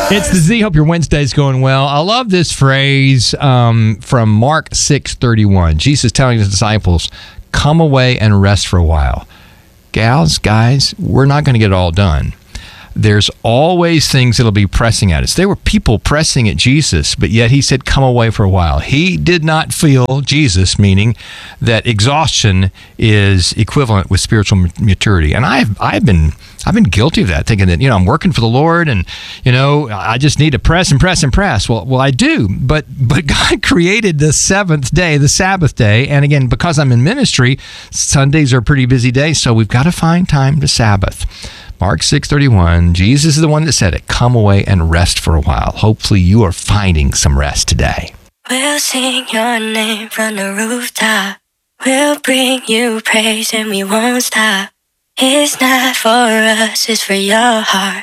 It's the Z. Hope your Wednesday's going well. I love this phrase from Mark 6:31. Jesus telling his disciples, come away and rest for a while. Gals, guys, we're not going to get it all done. There's always things that'll be pressing at us. There were people pressing at Jesus, but yet he said, come away for a while. He did not feel, Jesus, meaning that exhaustion is equivalent with spiritual maturity. And I've been guilty of that, thinking that, I'm working for the Lord and, I just need to press and press and press. Well, I do. But God created the seventh day, the Sabbath day. And again, because I'm in ministry, Sundays are pretty busy days. So we've got to find time to Sabbath. Mark 6:31, Jesus is the one that said it. Come away and rest for a while. Hopefully you are finding some rest today. We'll sing your name from the rooftop. We'll bring you praise and we won't stop. It's not for us, it's for your heart.